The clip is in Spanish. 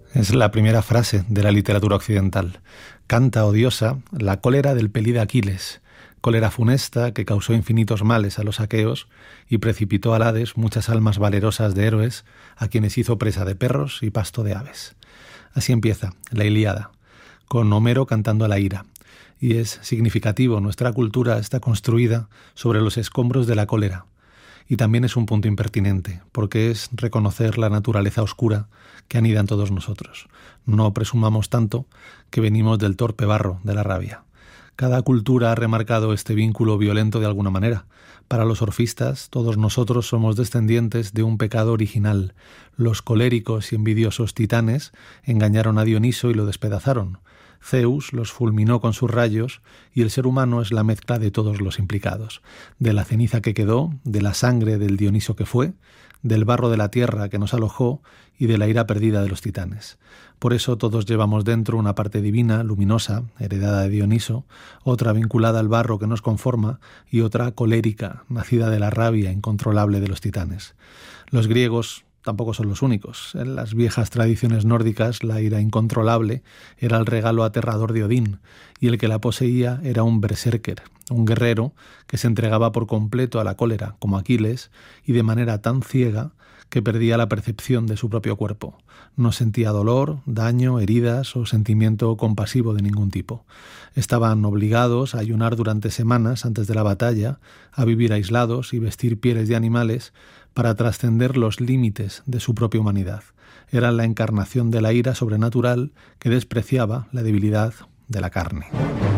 Es la primera frase de la literatura occidental. Canta, oh diosa, la cólera del pelida Aquiles, cólera funesta que causó infinitos males a los aqueos y precipitó al Hades muchas almas valerosas de héroes, a quienes hizo presa de perros y pasto de aves. Así empieza la Ilíada, con Homero cantando a la ira. Y es significativo, nuestra cultura está construida sobre los escombros de la cólera. Y también es un punto impertinente, porque es reconocer la naturaleza oscura que anida en todos nosotros. No presumamos tanto que venimos del torpe barro de la rabia. Cada cultura ha remarcado este vínculo violento de alguna manera. Para los orfistas, todos nosotros somos descendientes de un pecado original. Los coléricos y envidiosos titanes engañaron a Dioniso y lo despedazaron. Zeus los fulminó con sus rayos y el ser humano es la mezcla de todos los implicados, de la ceniza que quedó, de la sangre del Dioniso que fue, del barro de la tierra que nos alojó y de la ira perdida de los titanes. Por eso todos llevamos dentro una parte divina, luminosa, heredada de Dioniso, otra vinculada al barro que nos conforma y otra colérica, nacida de la rabia incontrolable de los titanes. Los griegos tampoco son los únicos. En las viejas tradiciones nórdicas, la ira incontrolable era el regalo aterrador de Odín, y el que la poseía era un berserker, un guerrero que se entregaba por completo a la cólera, como Aquiles, y de manera tan ciega que perdía la percepción de su propio cuerpo. No sentía dolor, daño, heridas o sentimiento compasivo de ningún tipo. Estaban obligados a ayunar durante semanas antes de la batalla, a vivir aislados y vestir pieles de animales para trascender los límites de su propia humanidad. Eran la encarnación de la ira sobrenatural que despreciaba la debilidad de la carne.